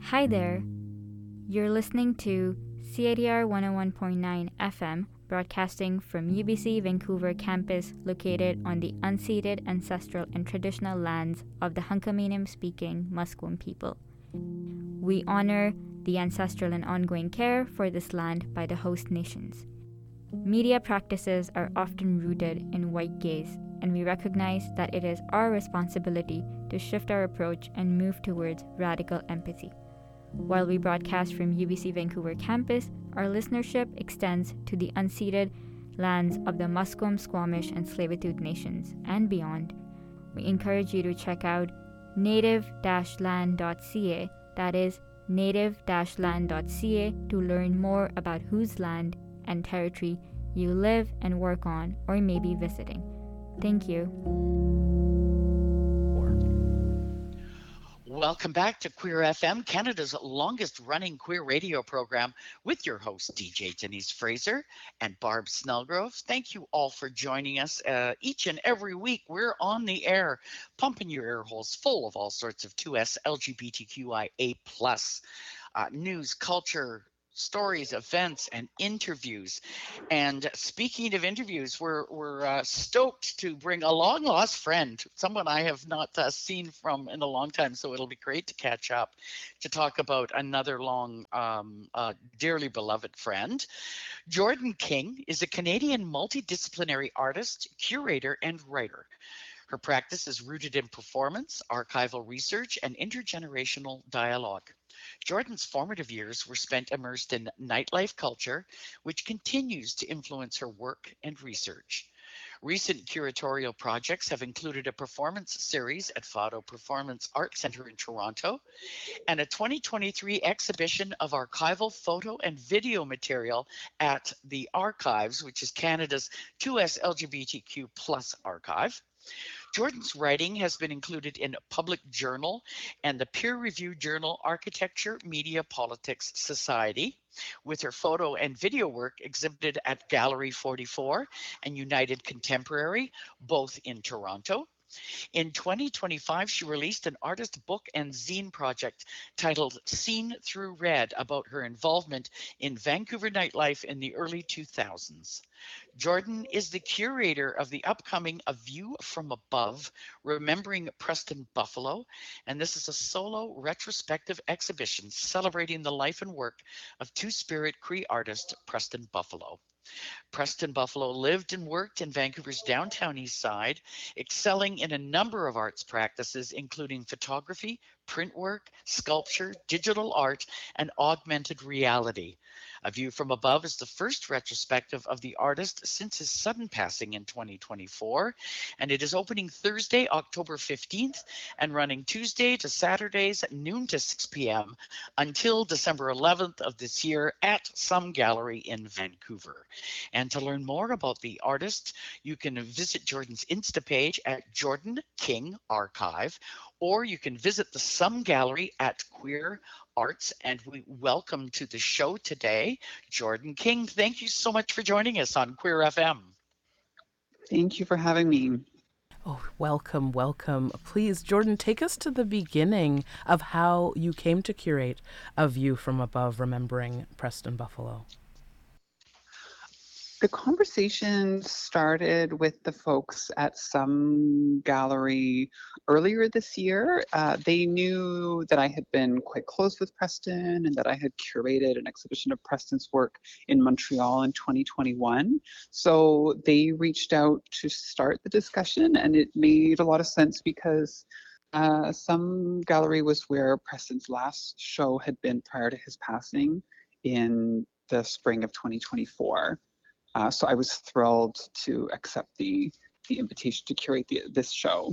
Hi there. You're listening to CITR 101.9 FM, broadcasting from UBC Vancouver campus located on the unceded ancestral and traditional lands of the Hunkaminam-speaking Musqueam people. We honor the ancestral and ongoing care for this land by the host nations. Media practices are often rooted in white gaze, and we recognize that it is our responsibility to shift our approach and move towards radical empathy. While we broadcast from UBC Vancouver campus, our listenership extends to the unceded lands of the Musqueam, Squamish, and Tsleil-Waututh nations and beyond. We encourage you to check out native-land.ca, that is native-land.ca, to learn more about whose land and territory you live and work on or may be visiting. Thank you. Welcome back to Queer FM, Canada's longest running queer radio program, with your host, DJ Denise Fraser and Barb Snellgrove. Thank you all for joining us each and every week. We're on the air, pumping your ear holes full of all sorts of 2S LGBTQIA+ news, culture, stories, events, and interviews. And speaking of interviews, we're stoked to bring a long lost friend, someone I have not seen from in a long time. So it'll be great to catch up to talk about another long, dearly beloved friend. Jordan King is a Canadian multidisciplinary artist, curator, and writer. Her practice is rooted in performance, archival research, and intergenerational dialogue. Jordan's formative years were spent immersed in nightlife culture, which continues to influence her work and research. Recent curatorial projects have included a performance series at Fado Performance Art Centre in Toronto and a 2023 exhibition of archival photo and video material at the Archives, which is Canada's 2S LGBTQ+ archive. Jordan's writing has been included in Public Journal and the peer-reviewed journal Architecture, Media, Politics, Society, with her photo and video work exhibited at Gallery 44 and United Contemporary, both in Toronto. In 2025, she released an artist book and zine project titled Seen Through Red, about her involvement in Vancouver nightlife in the early 2000s. Jordan is the curator of the upcoming A View from Above, Remembering Preston Buffalo, and this is a solo retrospective exhibition celebrating the life and work of Two-Spirit Cree artist Preston Buffalo. Preston Buffalo lived and worked in Vancouver's downtown east side, excelling in a number of arts practices, including photography, print work, sculpture, digital art, and augmented reality. A View from Above is the first retrospective of the artist since his sudden passing in 2024, and it is opening Thursday, October 15th, and running Tuesday to Saturdays at noon to 6 p.m. until December 11th of this year at Some Gallery in Vancouver. And to learn more about the artist, you can visit Jordan's Insta page at Jordan King Archive, or you can visit the Some Gallery at Queer Arts. And we welcome to the show today, Jordan King. Thank you so much for joining us on Queer FM. Thank you for having me. Oh, welcome, welcome. Please, Jordan, take us to the beginning of how you came to curate A View from Above, Remembering Preston Buffalo. The conversation started with the folks at Some Gallery earlier this year. They knew that I had been quite close with Preston and that I had curated an exhibition of Preston's work in Montreal in 2021. So they reached out to start the discussion, and it made a lot of sense because Some Gallery was where Preston's last show had been prior to his passing in the spring of 2024. So I was thrilled to accept the invitation to curate this show.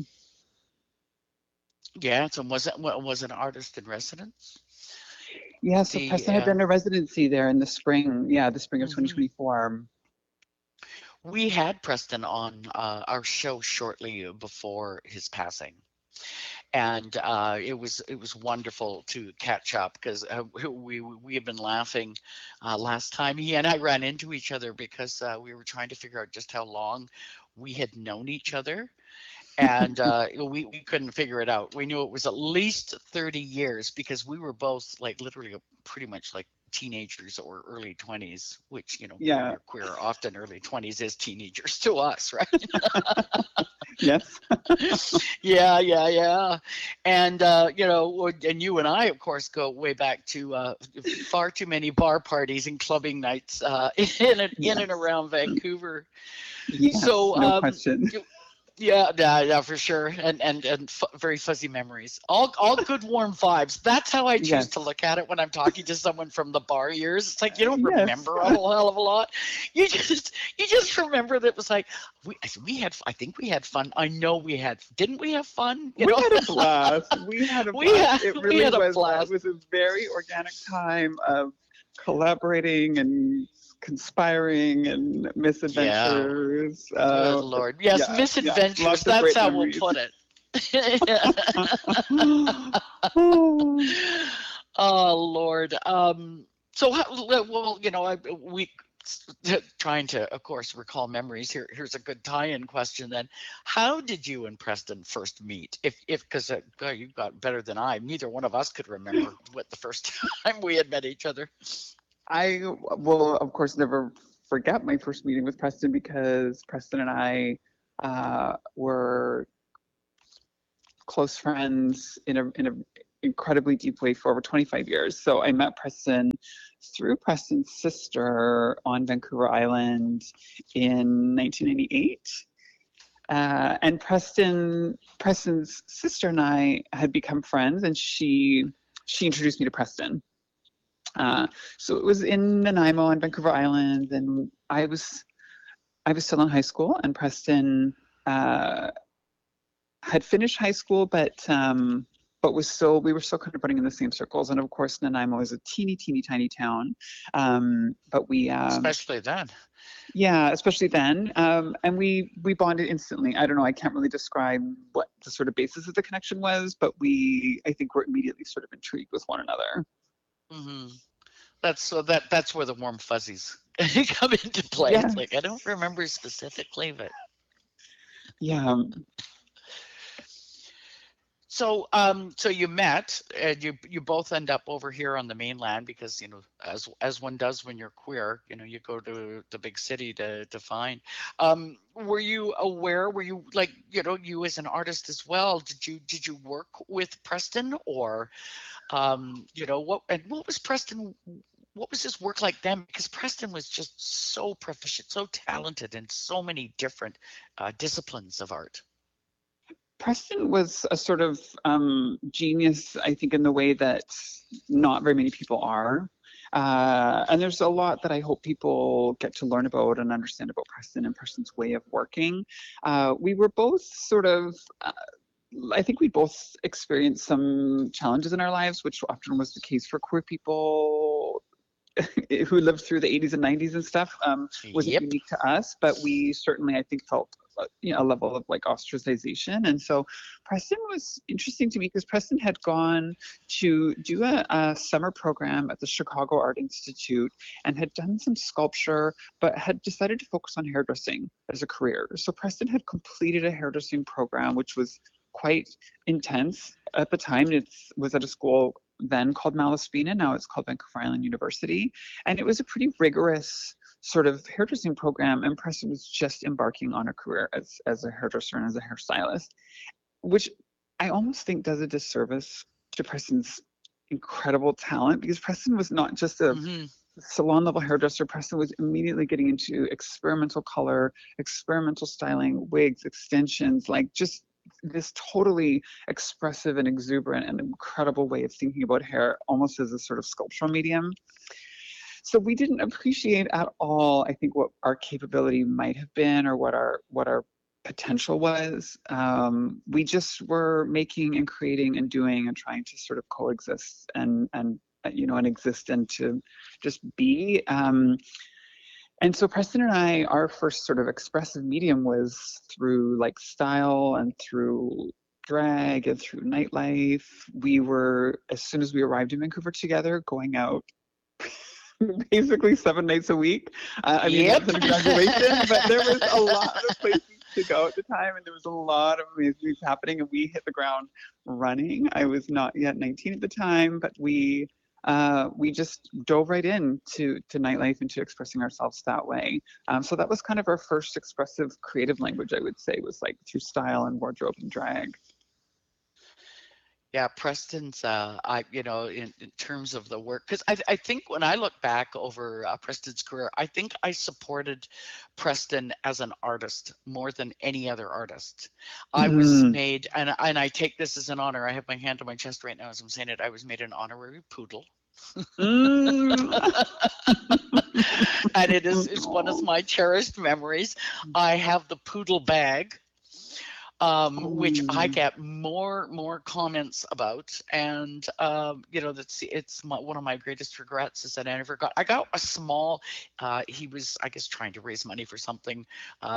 Yeah, so was an artist in residence? Yeah, so Preston had done a residency there in the spring. Yeah, the spring of 2024. We had Preston on our show shortly before his passing. And it was wonderful to catch up because we had been laughing last time he and I ran into each other because we were trying to figure out just how long we had known each other. And we couldn't figure it out. We knew it was at least 30 years because we were both like literally pretty much like teenagers or early 20s, which, when Yeah. you're queer, often early 20s is teenagers to us, right? Yes. Yeah. And, and you and I, of course, go way back to far too many bar parties and clubbing nights in and around Vancouver. Yes, So, no question. Yeah, for sure, and very fuzzy memories. All good, warm vibes. That's how I choose Yes. to look at it when I'm talking to someone from the bar years. It's like you don't Yes. remember a whole hell of a lot. You just remember that it was like we had. I think we had fun. I know we had. Didn't we have fun? We had a blast. We had a blast. It really had a was. blast. It was a very organic time of collaborating and conspiring and misadventures. Good Lord, yes, yeah, misadventures. lots of That's great how memories. we'll put it. Oh, Oh Lord. So well, we trying to, of course, recall memories. Here's a good tie-in question then. How did you and Preston first meet? If because you got better than I. Neither one of us could remember what the first time we had met each other. I will, of course, never forget my first meeting with Preston because Preston and I were close friends in a incredibly deep way for over 25 years. So I met Preston through Preston's sister on Vancouver Island in 1998. And Preston's sister and I had become friends, and she introduced me to Preston. So it was in Nanaimo on Vancouver Island, and I was still in high school, and Preston had finished high school, but we were still kind of running in the same circles. And of course, Nanaimo is a teeny tiny town, but we especially then. Yeah, especially then. And we bonded instantly. I don't know, I can't really describe what the sort of basis of the connection was, but I think we're immediately sort of intrigued with one another. Mm-hmm. That's where the warm fuzzies come into play. Yes. It's like I don't remember specifically, but yeah. So you met, and you both end up over here on the mainland because as one does when you're queer, you go to the big city to find. Were you aware? Were you like you as an artist as well? Did you work with Preston or what was Preston? What was his work like then? Because Preston was just so proficient, so talented in so many different disciplines of art. Preston was a sort of genius, I think, in the way that not very many people are. And there's a lot that I hope people get to learn about and understand about Preston and Preston's way of working. We were both sort of, I think we both experienced some challenges in our lives, which often was the case for queer people who lived through the 80s and 90s and stuff. Wasn't Yep. unique to us, but we certainly, I think, felt a level of like ostracization. And so Preston was interesting to me because Preston had gone to do a summer program at the Chicago Art Institute and had done some sculpture, but had decided to focus on hairdressing as a career. So Preston had completed a hairdressing program, which was quite intense at the time. It was at a school then called Malaspina. Now it's called Vancouver Island University. And it was a pretty rigorous sort of hairdressing program, and Preston was just embarking on a career as a hairdresser and as a hairstylist, which I almost think does a disservice to Preston's incredible talent, because Preston was not just a salon level hairdresser. Preston was immediately getting into experimental color, experimental styling, wigs, extensions, like just this totally expressive and exuberant and incredible way of thinking about hair, almost as a sort of sculptural medium. So we didn't appreciate at all, I think, what our capability might have been or what our potential was. We just were making and creating and doing and trying to sort of coexist and exist and to just be. And so Preston and I, our first sort of expressive medium was through like style and through drag and through nightlife. We were, as soon as we arrived in Vancouver together, going out basically 7 nights a week. I mean, Yep. that's an exaggeration, but there was a lot of places to go at the time, and there was a lot of amazing things happening, and we hit the ground running. I was not yet 19 at the time, but we just dove right in to nightlife and to expressing ourselves that way. So that was kind of our first expressive creative language, I would say, was like through style and wardrobe and drag. Yeah, Preston's, in terms of the work, because I think when I look back over Preston's career, I think I supported Preston as an artist more than any other artist. I was made, and I take this as an honor. I have my hand on my chest right now as I'm saying it. I was made an honorary poodle. And it's one of my cherished memories. I have the poodle bag, which I get more comments about, and one of my greatest regrets is that I got a small. He was, I guess, trying to raise money for something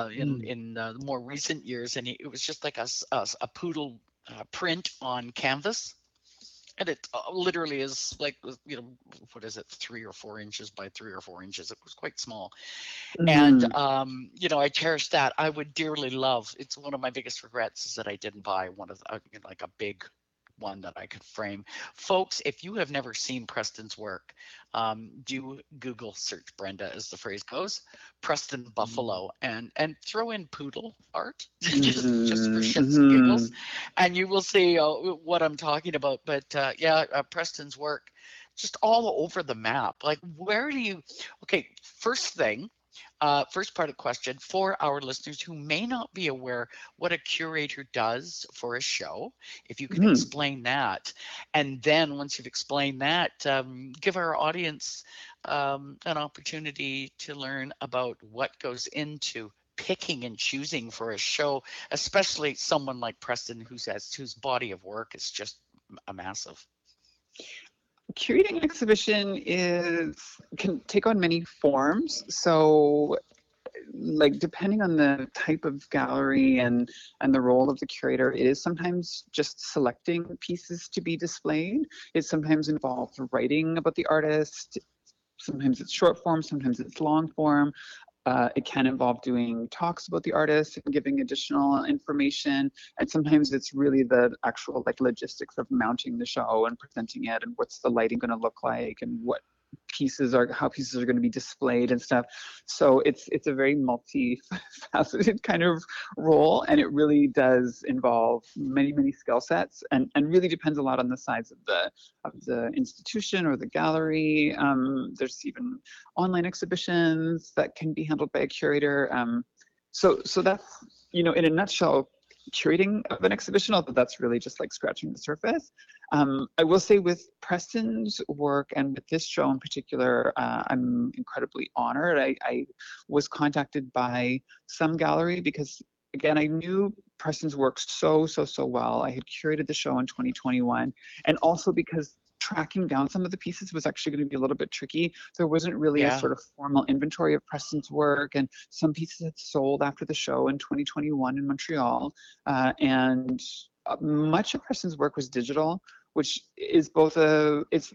in more recent years, and it was just like a poodle print on canvas. And it literally is like, what is it, 3 or 4 inches by 3 or 4 inches. It was quite small. And, I cherish that. I would dearly love, it's one of my biggest regrets is that I didn't buy one of like a big one that I could frame. Folks, if you have never seen Preston's work, do Google search Brenda, as the phrase goes, Preston Buffalo, and throw in poodle art, just for shits and giggles, and you will see what I'm talking about. But Preston's work, just all over the map. Like, where do you? Okay, first thing. First part of the question, for our listeners who may not be aware what a curator does for a show, if you can explain that. And then once you've explained that, give our audience an opportunity to learn about what goes into picking and choosing for a show, especially someone like Preston whose body of work is just a massive. Curating an exhibition can take on many forms. So, like, depending on the type of gallery and the role of the curator, it is sometimes just selecting pieces to be displayed. It sometimes involves writing about the artist. Sometimes it's short form, sometimes it's long form. It can involve doing talks about the artist and giving additional information. And sometimes it's really the actual logistics of mounting the show and presenting it, and what's the lighting going to look like, and how pieces are going to be displayed and stuff. So it's a very multifaceted kind of role, and it really does involve many skill sets, and really depends a lot on the size of the institution or the gallery. There's even online exhibitions that can be handled by a curator. So that's, in a nutshell, curating of an exhibition, although that's really just like scratching the surface. I will say with Preston's work and with this show in particular, I'm incredibly honored. I was contacted by some gallery because, again, I knew Preston's work so well. I had curated the show in 2021, and also because tracking down some of the pieces was actually going to be a little bit tricky. There wasn't really a sort of formal inventory of Preston's work, and some pieces had sold after the show in 2021 in Montreal, and much of Preston's work was digital, which is both it's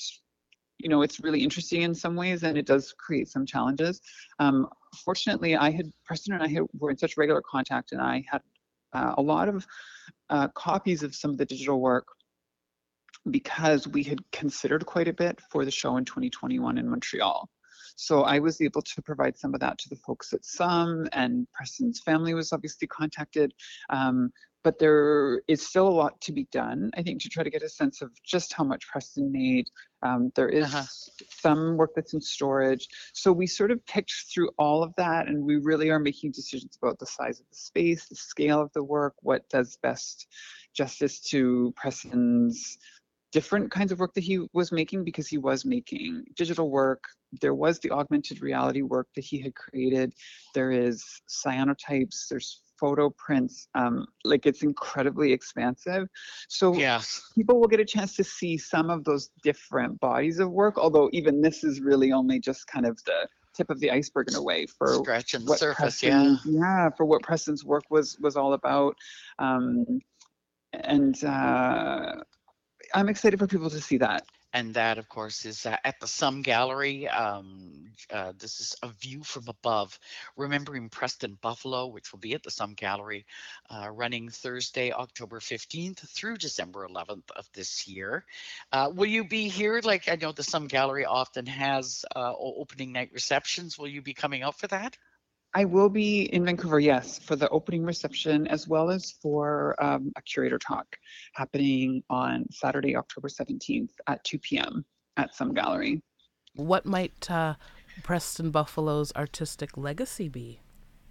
really interesting in some ways, and it does create some challenges. Fortunately, Preston and I were in such regular contact, and I had a lot of copies of some of the digital work, because we had considered quite a bit for the show in 2021 in Montreal. So I was able to provide some of that to the folks at SUM, and Preston's family was obviously contacted. But there is still a lot to be done, I think, to try to get a sense of just how much Preston made. There is some work that's in storage. So we sort of picked through all of that, and we really are making decisions about the size of the space, the scale of the work, what does best justice to Preston's different kinds of work that he was making, because he was making digital work. There was the augmented reality work that he had created. There is cyanotypes, there's photo prints, it's incredibly expansive. So people will get a chance to see some of those different bodies of work, although even this is really only just kind of the tip of the iceberg in a way for scratching the surface. For what Preston's work was all about. I'm excited for people to see that. And that, of course, is at the Sum Gallery. This is A View from Above, Remembering Preston Buffalo, which will be at the Sum Gallery, running Thursday, October 15th through December 11th of this year. Will you be here? Like, I know the Sum Gallery often has opening night receptions. Will you be coming out for that? I will be in Vancouver, yes, for the opening reception as well as for a curator talk happening on Saturday, October 17th at 2 p.m. at Sum Gallery. What might Preston Buffalo's artistic legacy be?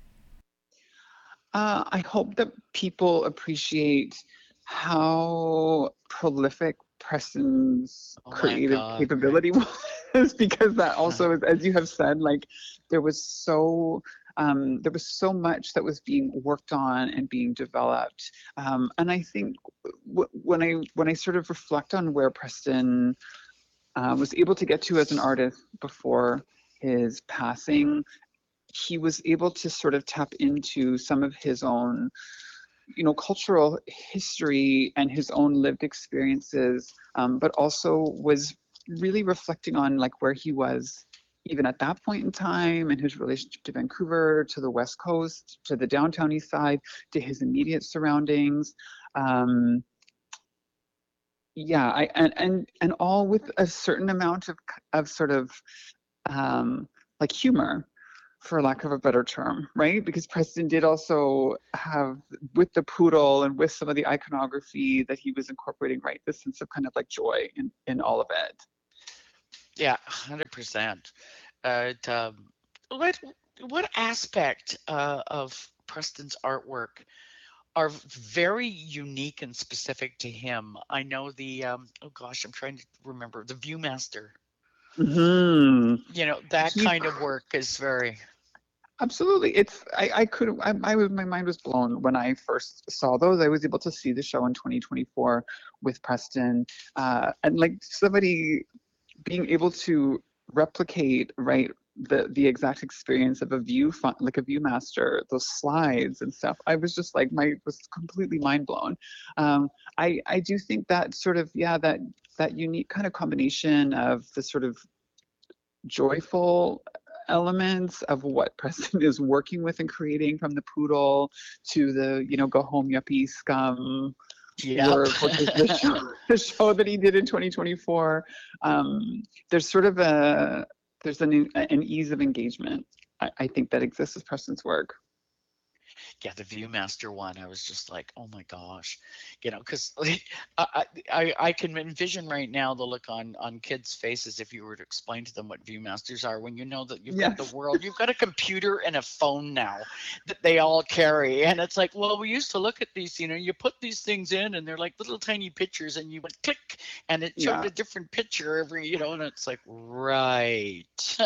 I hope that people appreciate how prolific Preston's creative capability was, because that also is, as you have said, like there was so much that was being worked on and being developed. And I think when I sort of reflect on where Preston was able to get to as an artist before his passing, he was able to sort of tap into some of his own, cultural history and his own lived experiences, but also was really reflecting on like where he was even at that point in time and his relationship to Vancouver, to the West Coast, to the downtown east side, to his immediate surroundings. And all with a certain amount of sort of like humor, for lack of a better term, right? Because Preston did also have, with the poodle and with some of the iconography that he was incorporating, right, this sense of kind of like joy in all of it. Yeah, 100%. What aspect of Preston's artwork are very unique and specific to him? I know the I'm trying to remember the Viewmaster. Mm-hmm. That kind of work is very. Absolutely. It's my mind was blown when I first saw those. I was able to see the show in 2024 with Preston, and like somebody being able to replicate, right, the exact experience of a like a Viewmaster, those slides and stuff. I was just like, was completely mind blown. I do think that sort of, that unique kind of combination of the sort of joyful elements of what Preston is working with and creating, from the poodle to the, go home yuppie scum, work, which is the show that he did in 2024. There's sort of an ease of engagement, I think, that exists with Preston's work. Yeah, the Viewmaster one, I was just like, oh my gosh, because I can envision right now the look on kids' faces if you were to explain to them what Viewmasters are, when you know that you've got the world, you've got a computer and a phone now that they all carry. And it's like, well, we used to look at these, you put these things in and they're like little tiny pictures and you went click and it showed a different picture every, and it's like, right.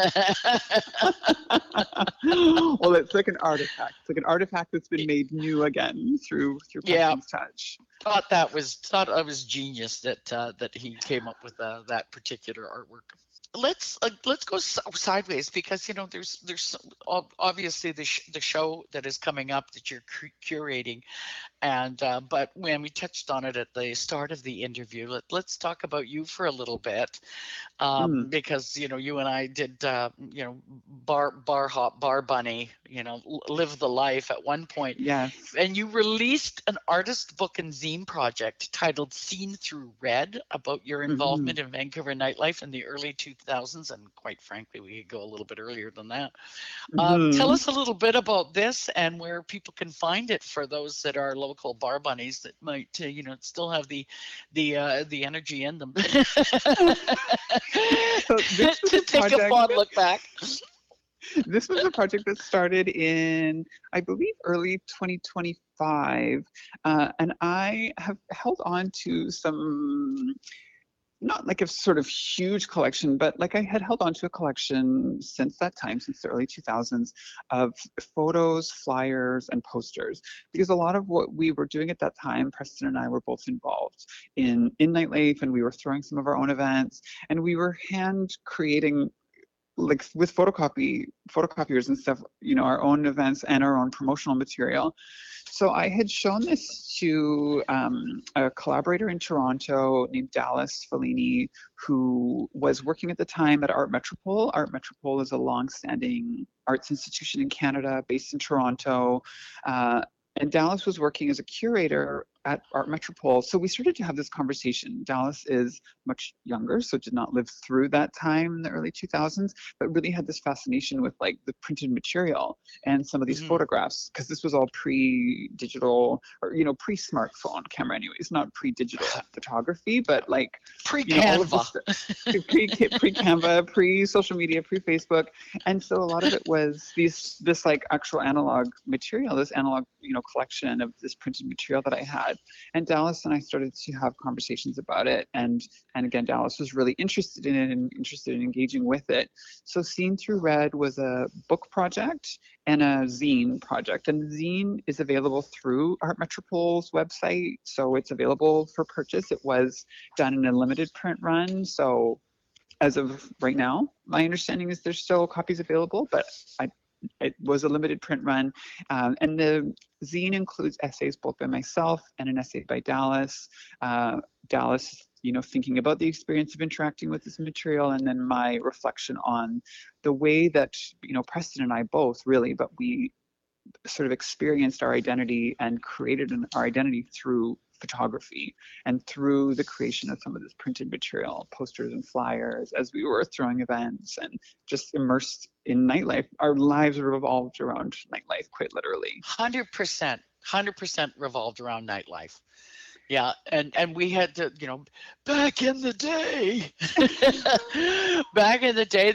Well, it's like an artifact. It's like an artifact that's been made new again through Preston's touch. Thought I was genius that he came up with that particular artwork. Let's go sideways, because there's obviously the show that is coming up that you're curating, and but when we touched on it at the start of the interview, let's talk about you for a little bit, because you and I did bar hop, bar bunny, live the life at one point. Yes. And you released an artist book and zine project titled Seen Through Red, about your involvement in Vancouver nightlife in the early 2000s, and quite frankly, we could go a little bit earlier than that. Tell us a little bit about this and where people can find it, for those that are local bar bunnies that might, still have the energy in them to take a fond look back. This was a project that started in, I believe, early 2025, and I have held on to some, not like a sort of huge collection, but like I had held on to a collection since that time, since the early 2000s, of photos, flyers, and posters. Because a lot of what we were doing at that time, Preston and I were both involved in nightlife, and we were throwing some of our own events, and we were hand creating, like with photocopiers and stuff, our own events and our own promotional material. So I had shown this to a collaborator in Toronto named Dallas Fellini, who was working at the time at Art Metropole. Art Metropole is a long-standing arts institution in Canada based in Toronto. And Dallas was working as a curator at Art Metropole. So we started to have this conversation. Dallas is much younger, so did not live through that time in the early 2000s, but really had this fascination with like the printed material and some of these photographs, because this was all pre-digital or, pre-smartphone camera anyways, not pre-digital photography, but like pre-Canva, pre-Canva, pre-social media, pre-Facebook. And so a lot of it was this like actual analog material, this analog, collection of this printed material that I had. And Dallas and I started to have conversations about it. And again, Dallas was really interested in it and interested in engaging with it. So Seen Through Red was a book project and a zine project. And the zine is available through Art Metropole's website. So it's available for purchase. It was done in a limited print run. So as of right now, my understanding is there's still copies available, but it was a limited print run. And the zine includes essays both by myself and an essay by Dallas. Dallas, thinking about the experience of interacting with this material, and then my reflection on the way that, Preston and I both really, but we sort of experienced our identity and created our identity through photography and through the creation of some of this printed material, posters and flyers, as we were throwing events and just immersed in nightlife. Our lives revolved around nightlife, quite literally. 100% revolved around nightlife. Yeah, and we had to, back in the day,